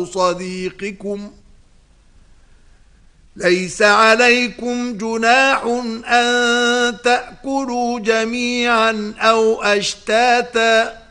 صديقكم ليس عليكم جناح أن تأكلوا جميعا أو أشتاتا